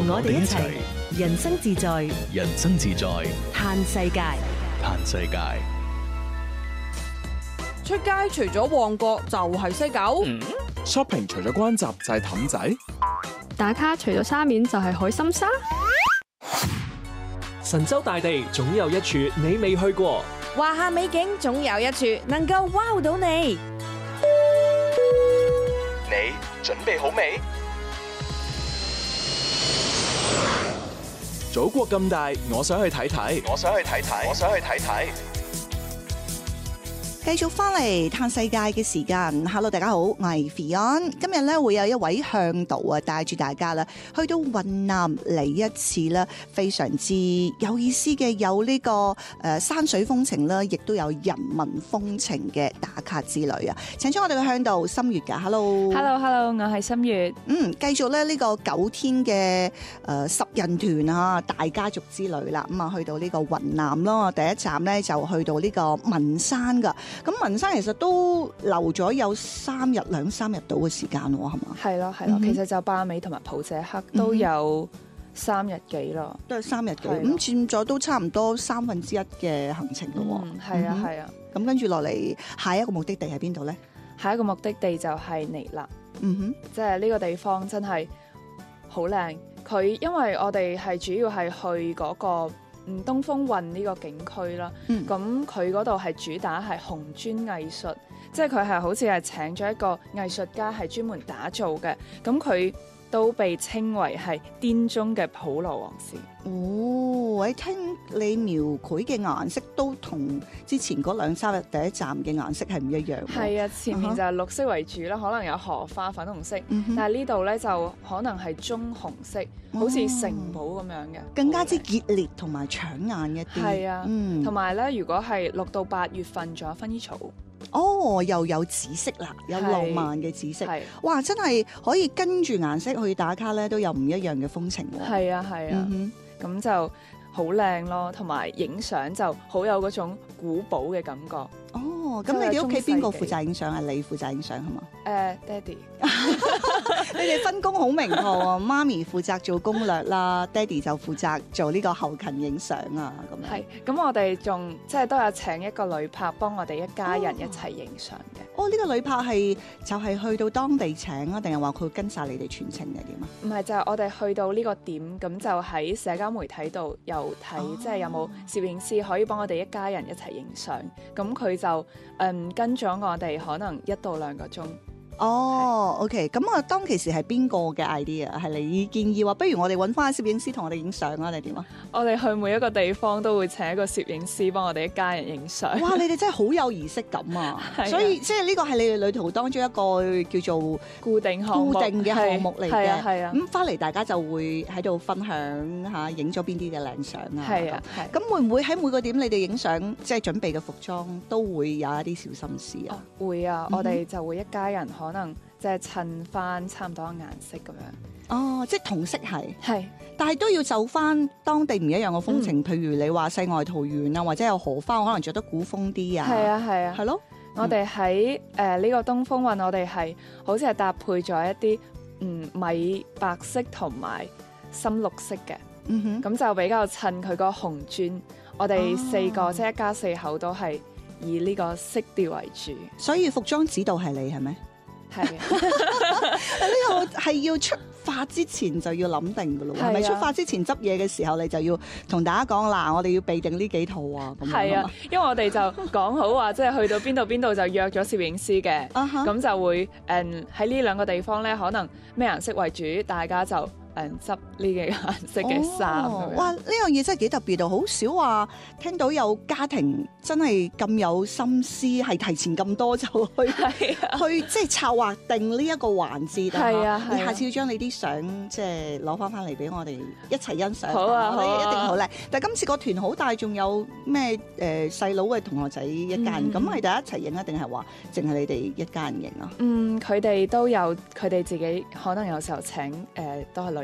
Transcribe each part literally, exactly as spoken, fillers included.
我哋一齊人生自在， 人生自在， 嘆世界。 嘆世界。 出街除咗旺角就係西九、 嗯、 shopping 除咗關閘就係氹仔， 打卡除咗沙面就係海心沙。 神州大地總有一處你未去過， 華夏美景總有一處能夠 wow 到你。 你準備好未？ 祖國咁大，我想去睇睇， 我想去睇睇，我想去睇睇。 繼續翻嚟嘆世界嘅時間 ，Hello 大家好，我係 Fion， 今日咧會有一位向導啊帶住大家啦，去到雲南嚟一次啦，非常之有意思嘅，有呢個誒山水風情啦，亦都有人文風情嘅打卡之旅啊！請出我哋嘅向導心月噶 ，Hello，Hello，Hello， 我係心月。 嗯，繼續咧呢個九天嘅誒十人團啊，大家族之旅啦，咁啊去到呢個雲南咯，第一站咧就去到呢個文山噶。咁文山其實都留咗有三日兩三日到嘅時間喎，係嘛？ 係咯係咯，其實就巴美同埋普者克都有三日幾咯， 都係三日幾，咁佔咗都差唔多三分之一嘅行程咯。 嗯，係啊係啊。 咁跟住落嚟，下一個目的地喺邊度咧？ 下一個目的地就係尼勒。 嗯哼， 即係呢個地方真係好靚。佢因為我哋係主要係去嗰個嗯，東風運呢個景區啦，咁佢嗰度係主打係紅磚藝術，即係佢係好似係請咗一個藝術家係專門打造嘅，咁佢都被稱為係滇中嘅普羅旺斯。 哦，我聽你描繪嘅顏色都同之前嗰兩三日第一站嘅顏色係唔一樣。 係啊，前面就係綠色為主啦，可能有荷花、粉紅色，嗯、但係呢度咧就可能係棕紅色，哦、好似城堡咁樣嘅， 更加之熱烈同埋搶眼一啲。 係啊，同埋咧，如果係六到八月份，仲有薰衣草。 哦，又有紫色啦，有浪漫嘅紫色，哇！真係可以跟住顏色去打卡咧，都有唔一樣嘅風情喎。 係啊，係啊，咁、嗯、就好靚咯，同埋影相就好有嗰種古堡嘅感覺。 哦，咁你哋屋企邊個負責影相？係你負責影相係嘛？ 誒、呃，爹哋， 你哋分工好明確啊！媽咪負責做攻略啦，爹哋就負責做呢個後勤影相啊，咁樣。 係，咁我哋仲即係都有請一個旅拍幫我哋一家人一齊影相嘅。 哦，呢、呢個旅拍係就係去到當地請啊，定係話佢跟晒你哋全程定係點啊？ 唔係，就係、是、我哋去到呢個點，咁就喺社交媒體度又睇，哦、即係有冇攝影師可以幫我哋一家人一齊影相。咁佢就誒、嗯、跟咗我哋可能一到兩個鐘。 哦 ，OK， 咁啊，當其時係邊個嘅 idea？ 係你建議話，不如我哋揾翻攝影師同我哋影相啊，定係點啊？ 我哋去每一個地方都會請一個攝影師幫我哋一家人影相。 哇！你哋真係好有儀式感啊！所以即係呢個係你哋旅途當中一個叫做固定項目、 固定嘅項目嚟嘅。 係啊， 咁翻嚟大家就會喺度分享下影咗邊啲嘅靚相啊。 係啊，係。 咁會唔會喺每個點你哋影相，即係準備嘅服裝都會有一啲小心思啊？ 哦、會啊，嗯、我哋就會一家人可能。即係襯翻差唔多顏色咁樣。 哦，即係同色係。 係， 但係都要就翻當地唔一樣嘅風情。嗯、譬如你話世外桃源啊，或者有荷花，可能着得古風啲啊。 係啊，係啊。 係咯。 我哋喺誒呢個東風運，我哋係好似係搭配咗一啲嗯米白色同埋深綠色嘅。嗯哼。咁就比較襯佢個紅磚。我哋四個、哦、即係一家四口都係以呢個色調為主。所以服裝指導係你係咪？係，呢個係要出發之前就要諗定㗎咯，係咪？出發之前執嘢嘅時候，你就要同大家講嗱，我哋要備定呢幾套啊。咁係啊，因為我哋就講好話，即係去到邊度邊度就約咗攝影師嘅，咁、uh-huh. 就會誒喺呢兩個地方咧，可能咩顏色為主，大家就。誒執呢幾個顏色嘅衫、哦，哇！呢樣嘢真係幾特別到，好少話聽到有家庭真係咁有心思，係提前咁多就去、啊、去即係策劃定呢一個環節。係啊，啊，你下次要將你啲相即係攞翻翻嚟俾我哋一齊欣賞。好啊，好啊，一定好靚。但係今次個團好大，仲有咩誒細佬嘅同學仔一家人，咁係大家一齊影啊？定係話淨係你哋一家人影啊？嗯，佢哋都有，佢哋自己可能有時候請誒、呃、都係旅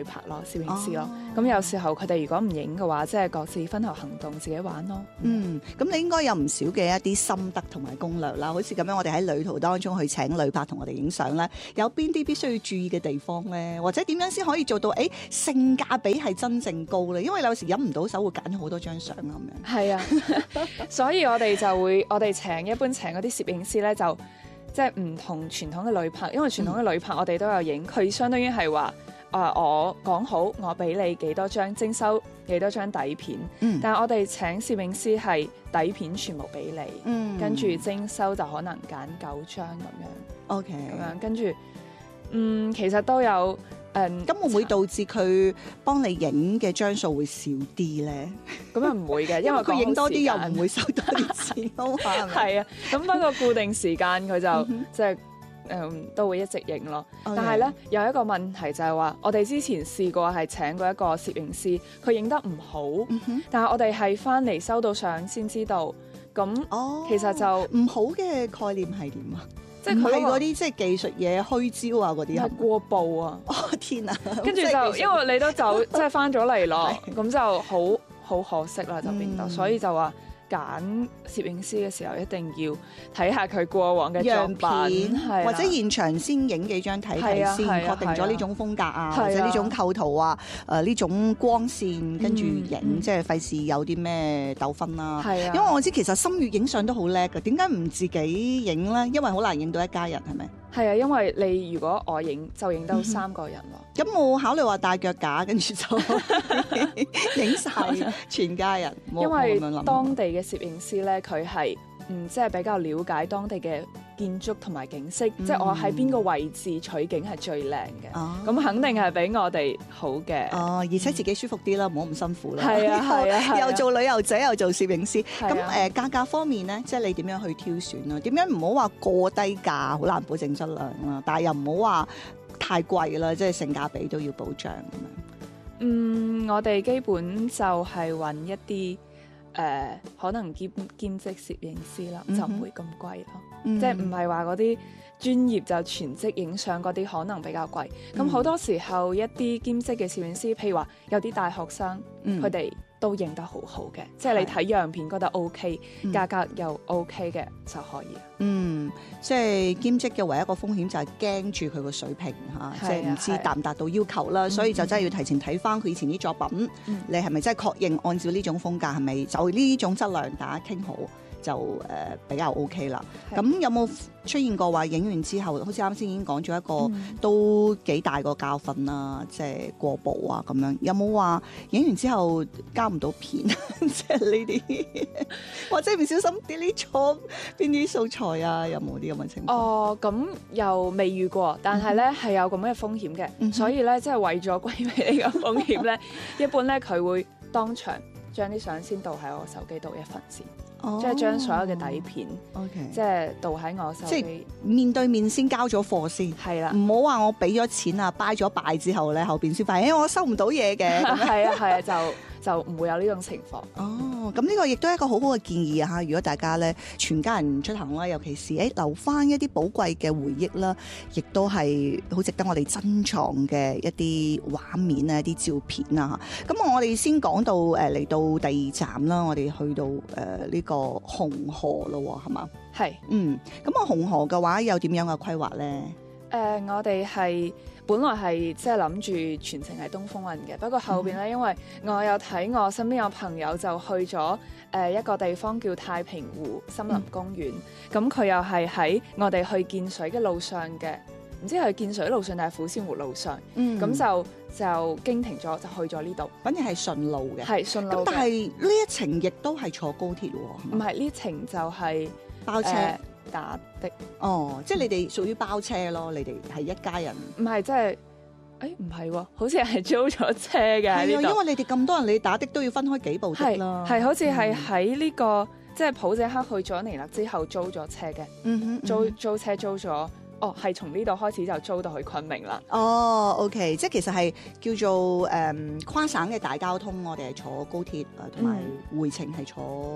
拍咯，攝影師咯。咁、哦、有時候佢哋如果唔影嘅話，即係各自分頭行動，自己玩咯。 嗯，咁你應該有唔少嘅一啲心得同埋攻略啦。好似咁樣，我哋喺旅途當中去請旅拍同我哋影相咧，有邊啲必須要注意嘅地方咧？或者點樣先可以做到誒、欸、性價比係真正高咧？因為有時忍唔到手，會揀咗好多張相咁樣。係啊， 所以我哋就會我哋請一般請嗰啲攝影師咧，就即係唔同傳統嘅旅拍，因為傳統嘅旅拍我哋都有影，佢、嗯、相當於係話。啊！我講好，我俾你幾多張徵收幾多張底片，嗯、但係我哋請攝影師係底片全部俾你，嗯、跟住徵收就可能揀九張咁樣。OK， 咁樣跟住，嗯，其實都有誒。咁、嗯、 會唔會導致佢幫你影嘅張數會少啲咧？ 咁又唔會嘅，因為佢影多啲又唔會收多啲錢咯。係啊，咁不過固定時間佢就即係。嗯，都會一直影咯。Okay. 但係咧有一個問題就係話，我哋之前試過係請過一個攝影師，佢影得唔好，嗯、但係我哋係翻嚟收到相先知道。咁、哦、其實就唔好嘅概念係點啊？ 即係佢係嗰啲即係技術嘢虛招啊嗰啲， 係過曝啊！ 哦天啊！ 跟住就因為你都走，即係翻咗嚟咯，咁就好好可惜啦，就變到，嗯、所以就話。揀攝影師嘅時候一定要睇下佢過往嘅作品， 或者現場先影幾張睇睇先，確定咗呢種風格啊，或者呢種構圖啊，誒呢種光線跟住影，即係費事有啲咩糾紛啦。因為我知其實心月影相都好叻㗎，點解唔自己影咧？因為好難影到一家人，係咪？ 係啊，因為你如果我影就影到三個人咯。 咁冇考慮話帶腳架，跟住就影晒全家人。 因為當地嘅攝影師咧，佢係嗯即係比較了解當地嘅建築同埋景色，嗯、即係我喺邊個位置取景係最靚嘅。咁、哦、肯定係比我哋好嘅。哦， 而且自己舒服啲啦，唔好咁辛苦啦。 係啊係啊，啊又做旅遊者又做攝影師。咁誒、啊呃、價格方面咧，即係你點樣去挑選啊？點樣唔好話過低價，好難保證質量啦。但係又唔好話太貴啦，即係性價比都要保障咁樣。 嗯，我哋基本就係揾一啲誒、呃、可能兼兼職攝影師啦，嗯、哼就唔會咁貴咯。嗯、即係唔係話嗰啲專業就全職影相嗰啲可能比較貴。咁好、嗯、多時候一啲兼職嘅攝影師，譬如話有啲大學生，佢哋、嗯、都影得好好嘅，是即係你睇樣片覺得 OK，嗯、價格又 OK 嘅就可以。 嗯，即係兼職嘅唯一一個風險就係驚住佢個水平嚇，啊、即係唔知達唔達到要求啦，啊、所以就真係要提前睇翻佢以前啲作品，嗯、你係咪真係確認按照呢種風格係咪就呢種質量大家傾好？就誒、呃、比較 OK 啦。咁的有冇出現過話影完之後，好似啱先已經講咗一個、嗯、都幾大個教訓啦，即係過曝啊咁樣。有冇話影完之後交唔到片，即係呢啲，或者唔小心 delete 咗邊啲素材啊？有冇啲咁嘅情況？ 哦，咁又未遇過，但係咧係有咁嘅風險嘅，嗯、哼所以咧即係為咗規避呢個風險咧，一般咧佢會當場將啲相先導喺我手機度一份先。Oh, 即係將所有嘅底片，okay. 即係導喺我手機，即係面對面先交咗貨先，係啦，唔好話我俾咗錢啊，buy 咗拜之後咧，後邊先發現，誒、欸、我收唔到嘢嘅， 係啊係啊，就就唔會有呢種情況。 哦，咁呢個亦都係一個好好嘅建議啊！嚇，如果大家咧全家人出行啦，尤其是誒、欸、留翻一啲寶貴嘅回憶啦，亦都係好值得我哋珍藏嘅一啲畫面啊、一啲照片啊嚇。咁我哋先講到誒嚟、呃、到第二站啦，我哋去到誒呢、呃這個紅河咯，係嘛？係是。嗯，咁啊紅河嘅話有點樣嘅規劃咧？誒、 呃，我哋係。本來係即係諗住全程係東風運嘅，不過後邊咧，嗯、因為我有睇我身邊有朋友就去咗誒、呃、一個地方叫太平湖森林公園，咁佢、嗯、又係喺我哋去見水嘅路上嘅，唔知係見水路上定係虎仙湖路上，咁、嗯、就就經停咗，就去咗呢度。 反正係順路嘅， 係順路。咁但係呢一程亦都係坐高鐵喎， 唔係呢程就係、是、 包車。呃打的哦，即係你哋屬於包車咯，你哋係一家人。 唔係，即係，誒唔係喎，好似係租咗車嘅。係啊， 因為你哋咁多人，你打的都要分開幾部的啦。 係，好似係喺呢個、嗯、即係普謝克去咗尼勒之後租咗車嘅。嗯哼，租租車租咗，哦係從呢度開始就租到去昆明啦。 哦 OK， 即係其實係叫做誒、嗯、跨省嘅大交通，我哋係坐高鐵誒，同埋回程係坐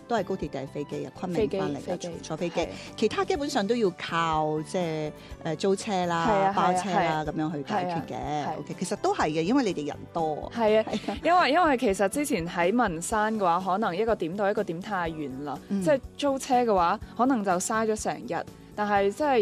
都係高鐵定係飛機啊？昆飛機明翻嚟飛機嘅坐飛機係， 其他基本上都要靠即係誒租車係啦啊、 包車係啊啦咁樣去解決係啊嘅。 係 OK，其實都係嘅，因為你哋人多。 係啊，因為因為其實之前喺文山嘅話，可能一個點到一個點太遠啦， 嗯即係租車嘅話，可能就嘥咗成日。但係即係